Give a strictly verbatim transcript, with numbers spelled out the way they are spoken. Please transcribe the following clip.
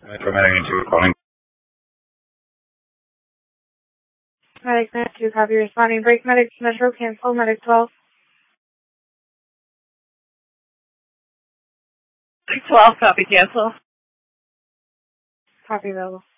Metro Medic two calling. Medic Med two, copy responding. Break Medic Metro, cancel. Medic twelve. twelve, copy, cancel. Copy available.